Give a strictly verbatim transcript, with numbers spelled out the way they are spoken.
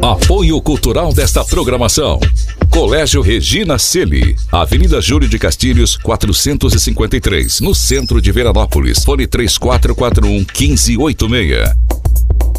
Apoio cultural desta programação: Colégio Regina Celi, Avenida Júlio de Castilhos, quatrocentos e cinquenta e três, no centro de Veranópolis. Fone três quatro quatro um, um cinco oito seis.